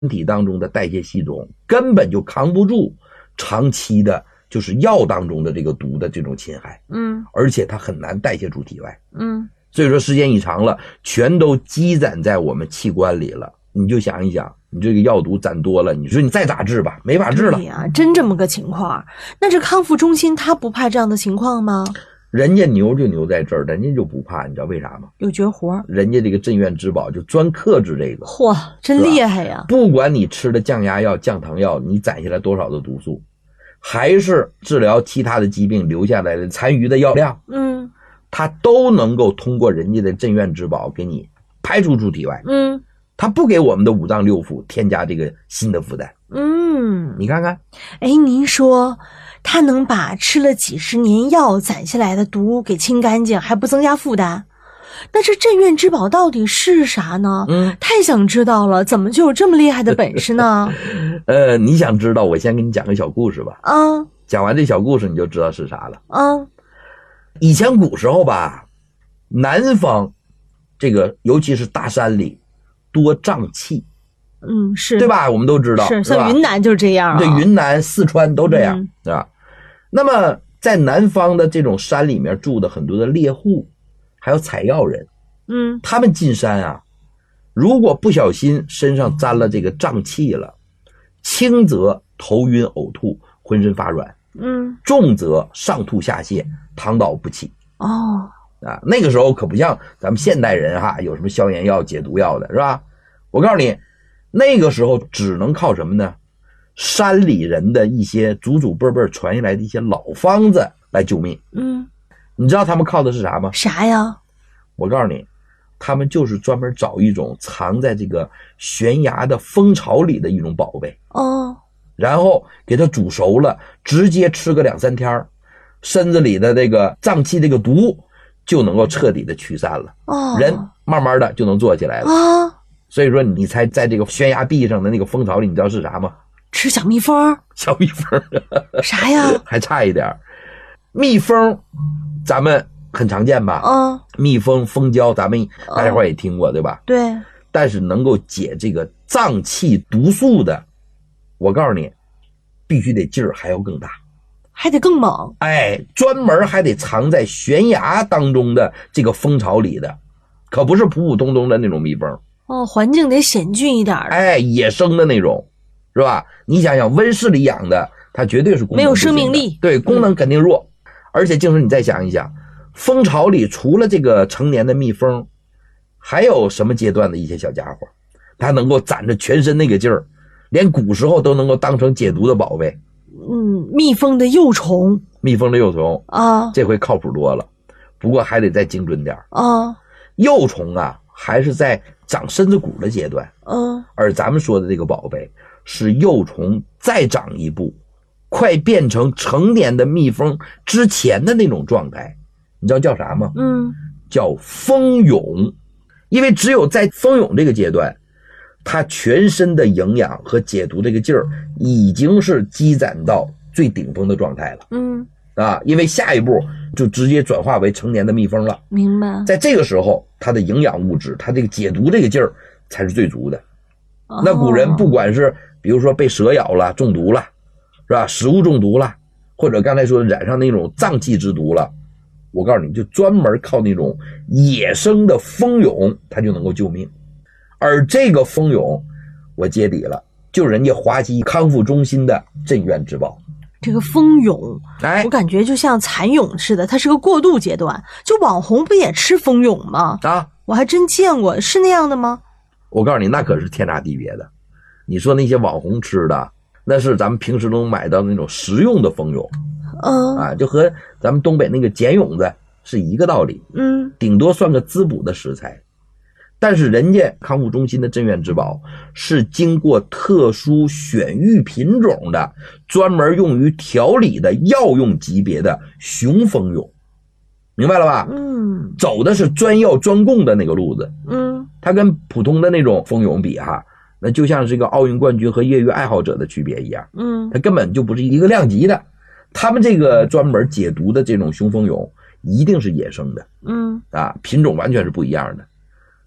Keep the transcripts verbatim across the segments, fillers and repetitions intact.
体当中的代谢系统根本就扛不住长期的就是药当中的这个毒的这种侵害， 嗯， 而且它很难代谢出体外， 嗯， 所以说时间一长了，全都积攒在我们器官里了。你就想一想，你这个药毒攒多了，你说你再咋治吧，没法治了。 对呀，真这么个情况。那这康复中心他不怕这样的情况吗？ 人家牛就牛在这儿，人家就不怕，你知道为啥吗？ 有绝活， 人家这个镇院之宝就专克制这个。 嚯，真厉害呀！ 不管你吃的降压药、降糖药，你攒下来多少的毒素，还是治疗其他的疾病留下来的残余的药量， 嗯， 它都能够通过人家的镇院之宝给你排除出体外。 嗯， 它不给我们的五脏六腑添加这个新的负担。 嗯， 你看看， 哎，您说它能把吃了几十年药攒下来的毒给清干净，还不增加负担？那这镇院之宝到底是啥呢？ 嗯， 太想知道了，怎么就有这么厉害的本事呢？ 呃，你想知道，我先给你讲个小故事吧。 啊， 讲完这小故事，你就知道是啥了。 啊， 以前古时候吧，南方这个尤其是大山里多瘴气， 嗯，是对吧？我们都知道， 是， 是吧像云南就是这样啊。 对，云南、四川都这样， 嗯对吧？那么在南方的这种山里面住的很多的猎户，还有采药人， 嗯， 他们进山啊，如果不小心身上沾了这个瘴气了，轻则头晕呕吐，浑身发软， 嗯， 重则上吐下泻，躺倒不起。 哦， 啊，那个时候可不像咱们现代人哈，有什么消炎药、解毒药的，是吧？我告诉你，那个时候只能靠什么呢？山里人的一些祖祖辈辈传下来的一些老方子来救命。 嗯， 你知道他们靠的是啥吗？ 啥呀？ 我告诉你，他们就是专门找一种藏在这个悬崖的蜂巢里的一种宝贝， 哦， 然后给它煮熟了，直接吃个两三天，身子里的这个脏器这个毒就能够彻底的驱散了， 哦， 人慢慢的就能坐起来了啊。 所以说你猜在这个悬崖壁上的那个蜂巢里，你知道是啥吗？ 吃小蜜蜂？ 小蜜蜂。 啥呀？ 还差一点，蜜蜂咱们很常见吧？ 嗯， 蜜蜂、蜂胶咱们大家伙也听过，对吧？ 对。 但是能够解这个脏器毒素的，我告诉你，必须得劲儿还要更大， 还得更猛。 哎，专门还得藏在悬崖当中的这个蜂巢里的，可不是普普通通的那种蜜蜂。 哦，环境得险峻一点的。 哎，野生的那种，是吧？你想想，温室里养的，它绝对是功能没有生命力， 对，功能肯定弱。嗯、而且就是你再想一想，蜂巢里除了这个成年的蜜蜂，还有什么阶段的一些小家伙，它能够攒着全身那个劲儿，连古时候都能够当成解毒的宝贝。 嗯，蜜蜂的幼虫， 蜜蜂的幼虫啊， 这回靠谱多了，不过还得再精准点啊。 幼虫啊，还是在长身子骨的阶段， 嗯， 而咱们说的这个宝贝是幼虫再长一步，快变成成年的蜜蜂之前的那种状态，你知道叫啥吗？ 嗯， 叫蜂蛹。因为只有在蜂蛹这个阶段，它全身的营养和解毒这个劲儿已经是积攒到最顶峰的状态了。 嗯， 啊，因为下一步就直接转化为成年的蜜蜂了。 明白。 在这个时候，它的营养物质，它这个解毒这个劲儿才是最足的。 哦、 那古人不管是比如说被蛇咬了中毒了，是吧？食物中毒了，或者刚才说染上那种脏器之毒了，我告诉你，就专门靠那种野生的蜂蛹，它就能够救命。而这个蜂蛹，我揭底了，就人家华西康复中心的镇院之宝。 这个蜂蛹， 哎， 我感觉就像蚕蛹似的，它是个过渡阶段。就网红不也吃蜂蛹吗？ 啊， 我还真见过，是那样的吗？ 我告诉你，那可是天差地别的。你说那些网红吃的，那是咱们平时能买到那种食用的蜂蛹， 嗯啊，就和咱们东北那个茧蛹子是一个道理， 嗯， 顶多算个滋补的食材。但是人家康复中心的镇院之宝是经过特殊选育品种的，专门用于调理的药用级别的雄蜂蛹，明白了吧？ 嗯， 走的是专药专供的那个路子。 嗯， 它跟普通的那种蜂蛹比哈，那就像是一个奥运冠军和业余爱好者的区别一样。 嗯， 它根本就不是一个量级的。他们这个专门解毒的这种雄蜂蛹一定是野生的， 嗯， 啊，品种完全是不一样的。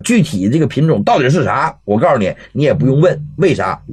具体这个品种到底是啥，我告诉你，你也不用问，为啥？